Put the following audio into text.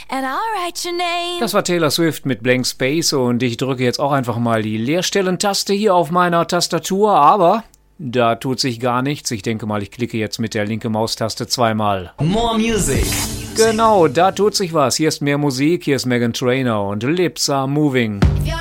and I'll write your name. Das war Taylor Swift mit Blank Space und ich drücke jetzt auch einfach mal die Leerstellen-Taste hier auf meiner Tastatur, aber da tut sich gar nichts. Ich denke mal, ich klicke jetzt mit der linken Maustaste zweimal. More Music. Genau, da tut sich was. Hier ist mehr Musik, hier ist Meghan Trainor und Lips Are Moving.